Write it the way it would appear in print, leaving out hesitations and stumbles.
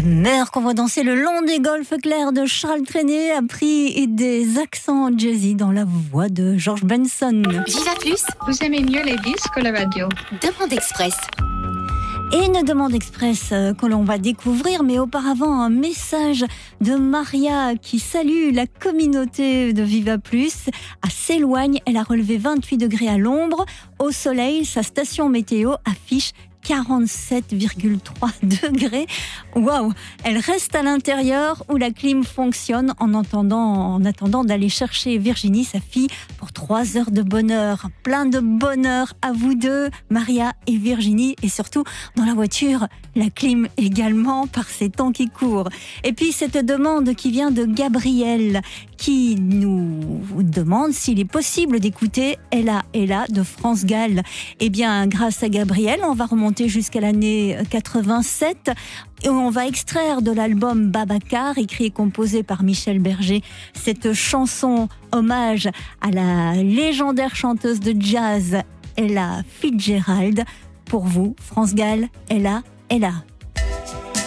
mer qu'on va danser le long des golfes clairs de Charles Trenet a pris des accents jazzy dans la voix de George Benson. Viva Plus, vous aimez mieux les disques que la radio? Demande Express. Et une demande express que l'on va découvrir, mais auparavant un message de Maria qui salue la communauté de Viva Plus. À s'éloigne, elle a relevé 28 degrés à l'ombre. Au soleil, sa station météo affiche 47,3 degrés. Waouh! Elle reste à l'intérieur où la clim fonctionne en attendant d'aller chercher Virginie, sa fille, pour 3 heures de bonheur. Plein de bonheur à vous deux, Maria et Virginie, et surtout dans la voiture, la clim également par ces temps qui courent. Et puis cette demande qui vient de Gabriel, qui nous demande s'il est possible d'écouter Ella Ella de France Gall. Eh bien, grâce à Gabriel, on va remonter jusqu'à l'année 87 et on va extraire de l'album Babacar, écrit et composé par Michel Berger, cette chanson hommage à la légendaire chanteuse de jazz Ella Fitzgerald. Pour vous, France Gall, Ella Ella.